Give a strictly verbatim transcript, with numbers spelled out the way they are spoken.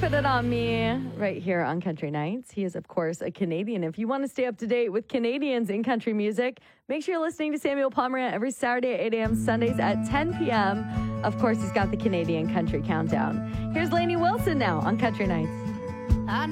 Put It On Me right here on Country Nights. He is, of course, a Canadian. If you want to stay up to date with Canadians in country music, make sure you're listening to Samuel Pomerant every Saturday at eight a.m., Sundays at ten p.m. Of course, he's got the Canadian Country Countdown. Here's Lainey Wilson now on Country Nights.